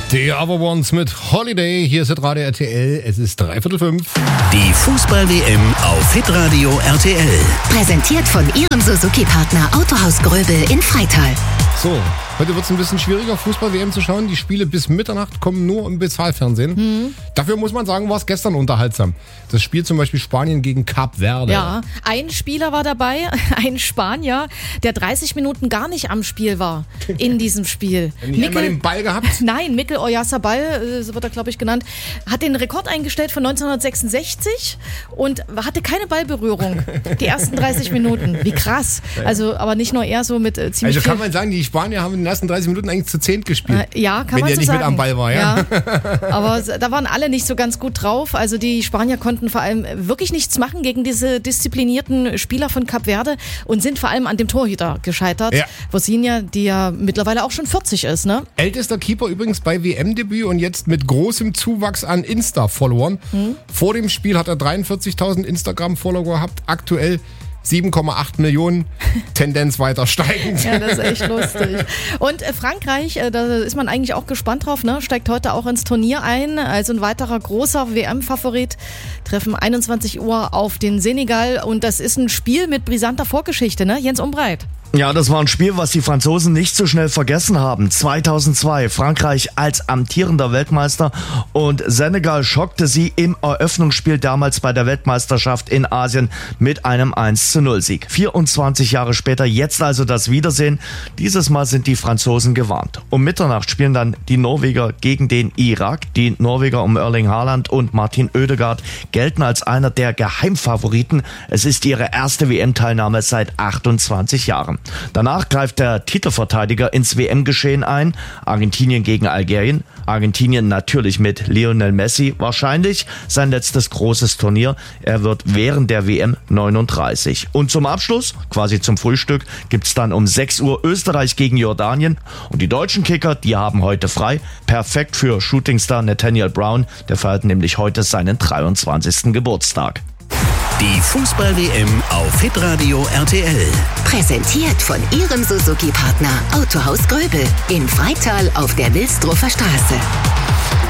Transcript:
Die Other Ones mit Holiday. Hier ist Radio RTL. Es ist 5:45. Die Fußball-WM auf Hitradio RTL. Präsentiert von Ihrem Suzuki-Partner Autohaus Gröbel in Freital. So, heute wird es ein bisschen schwieriger, Fußball-WM zu schauen. Die Spiele bis Mitternacht kommen nur im Bezahlfernsehen. Dafür muss man sagen, war es gestern unterhaltsam. Das Spiel zum Beispiel Spanien gegen Kap Verde. Ja, ein Spieler war dabei, ein Spanier, der 30 Minuten gar nicht am Spiel war in diesem Spiel. Nicht einmal den Ball gehabt? Nein, Mikel Oyarzabal, so wird er glaube ich genannt, hat den Rekord eingestellt von 1966 und hatte keine Ballberührung die ersten 30 Minuten. Wie krass. Also, aber nicht nur er, so mit ziemlich Also kann viel... man sagen, die Spanier haben in den ersten 30 Minuten eigentlich zu 10 gespielt. Ja, kann wenn man der so nicht sagen. mit am Ball war, ja. Aber da waren alle nicht so ganz gut drauf. Also die Spanier konnten vor allem wirklich nichts machen gegen diese disziplinierten Spieler von Kap Verde und sind vor allem an dem Torhüter gescheitert. Ja. Vosinha, die ja mittlerweile auch schon 40 ist, ne? Ältester Keeper übrigens bei WM-Debüt und jetzt mit großem Zuwachs an Insta-Followern. Vor dem Spiel hat er 43.000 Instagram-Follower gehabt. Aktuell 7,8 Millionen, Tendenz weiter steigend. Ja, das ist echt lustig. Und Frankreich, da ist man eigentlich auch gespannt drauf, ne? Steigt heute auch ins Turnier ein. Also ein weiterer großer WM-Favorit. Treffen 21 Uhr auf den Senegal. Und das ist ein Spiel mit brisanter Vorgeschichte, ne? Jens Umbreit. Ja, das war ein Spiel, was die Franzosen nicht so schnell vergessen haben. 2002, Frankreich als amtierender Weltmeister und Senegal schockte sie im Eröffnungsspiel damals bei der Weltmeisterschaft in Asien mit einem 1:0-Sieg. 24 Jahre später, jetzt also das Wiedersehen. Dieses Mal sind die Franzosen gewarnt. Um Mitternacht spielen dann die Norweger gegen den Irak. Die Norweger um Erling Haaland und Martin Ødegaard gelten als einer der Geheimfavoriten. Es ist ihre erste WM-Teilnahme seit 28 Jahren. Danach greift der Titelverteidiger ins WM-Geschehen ein. Argentinien gegen Algerien. Argentinien natürlich mit Lionel Messi. Wahrscheinlich sein letztes großes Turnier. Er wird während der WM 39. Und zum Abschluss, quasi zum Frühstück, gibt's dann um 6 Uhr Österreich gegen Jordanien. Und die deutschen Kicker, die haben heute frei. Perfekt für Shootingstar Nathaniel Brown. Der feiert nämlich heute seinen 23. Geburtstag. Die Fußball-WM auf Hitradio RTL. Präsentiert von Ihrem Suzuki-Partner Autohaus Gröbel in Freital auf der Wilsdruffer Straße.